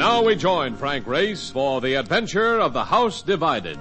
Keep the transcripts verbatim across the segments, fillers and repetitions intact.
now we join Frank Race for the adventure of the House Divided.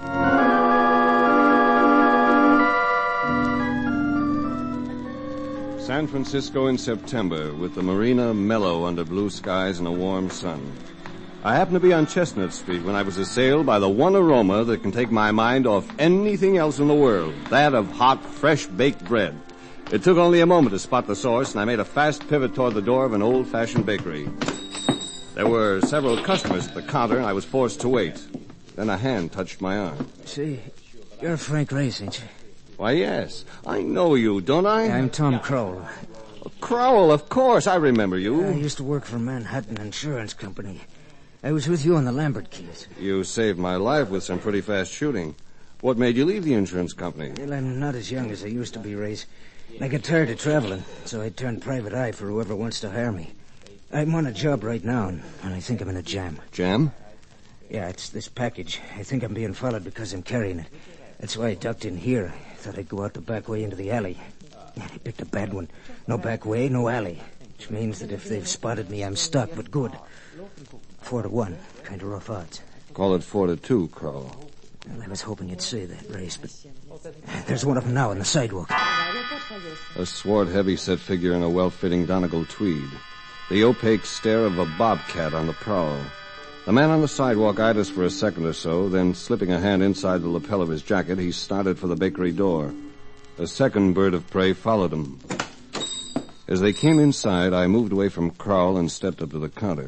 San Francisco in September, with the marina mellow under blue skies and a warm sun. I happened to be on Chestnut Street when I was assailed by the one aroma that can take my mind off anything else in the world, that of hot, fresh baked bread. It took only a moment to spot the source, and I made a fast pivot toward the door of an old-fashioned bakery. There were several customers at the counter, and I was forced to wait. Then a hand touched my arm. See, you're Frank Race, ain't you? Why, yes. I know you, don't I? I'm Tom Crowell. Oh, Crowell, of course. I remember you. I used to work for Manhattan Insurance Company. I was with you on the Lambert case. You saved my life with some pretty fast shooting. What made you leave the insurance company? Well, I'm not as young as I used to be, Race. I got tired of traveling, so I turned private eye for whoever wants to hire me. I'm on a job right now, and I think I'm in a jam. Jam? Yeah, it's this package. I think I'm being followed because I'm carrying it. That's why I ducked in here. I thought I'd go out the back way into the alley. I picked a bad one. No back way, no alley. Which means that if they've spotted me, I'm stuck, but good. Four to one. Kind of rough odds. Call it four to two, Crowell. Well, I was hoping you'd say that, Race, but there's one of them now on the sidewalk. A swart, heavy-set figure in a well-fitting Donegal tweed. The opaque stare of a bobcat on the prowl. The man on the sidewalk eyed us for a second or so, then slipping a hand inside the lapel of his jacket, he started for the bakery door. A second bird of prey followed him. As they came inside, I moved away from Crowell and stepped up to the counter.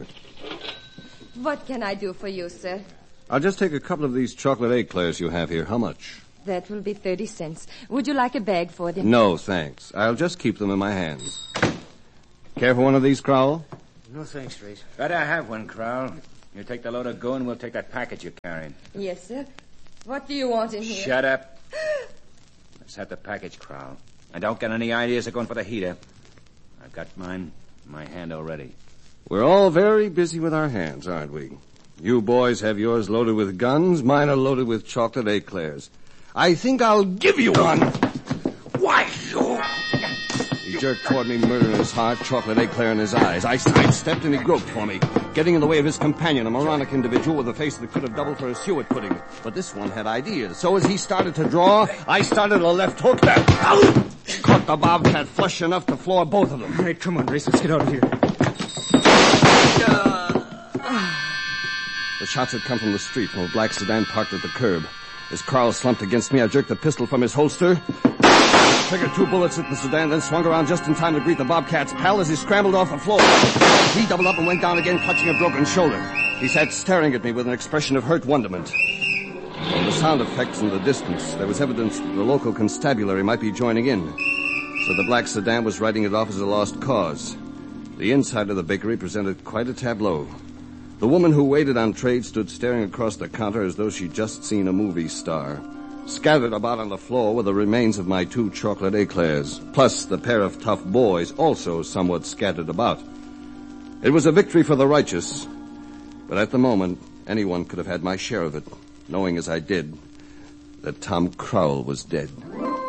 What can I do for you, sir? I'll just take a couple of these chocolate eclairs you have here. How much? That will be thirty cents. Would you like a bag for them? No, thanks. I'll just keep them in my hands. Care for one of these, Crowell? No thanks, Race. Better have one, Crowell. You take the load of go and we'll take that package you're carrying. Yes, sir. What do you want in here? Shut up. Let's have the package, Crowell. And don't get any ideas of going for the heater. I've got mine in my hand already. We're all very busy with our hands, aren't we? You boys have yours loaded with guns. Mine are loaded with chocolate eclairs. I think I'll give you one. Why, you... He jerked toward me, murder in his heart, chocolate eclair in his eyes. I sidestepped and he groped for me, getting in the way of his companion, a moronic individual with a face that could have doubled for a suet pudding. But this one had ideas. So as he started to draw, I started a left hook that caught the bobcat flush enough to floor both of them. All right, come on, Race, let's get out of here. The shots had come from the street, from a black sedan parked at the curb. As Carl slumped against me, I jerked the pistol from his holster, triggered two bullets at the sedan, then swung around just in time to greet the bobcat's pal as he scrambled off the floor. He doubled up and went down again, clutching a broken shoulder. He sat staring at me with an expression of hurt wonderment. From the sound effects in the distance, there was evidence that the local constabulary might be joining in. So the black sedan was writing it off as a lost cause. The inside of the bakery presented quite a tableau. The woman who waited on trade stood staring across the counter as though she'd just seen a movie star. Scattered about on the floor were the remains of my two chocolate eclairs, plus the pair of tough boys, also somewhat scattered about. It was a victory for the righteous, but at the moment, anyone could have had my share of it, knowing as I did that Tom Crowell was dead.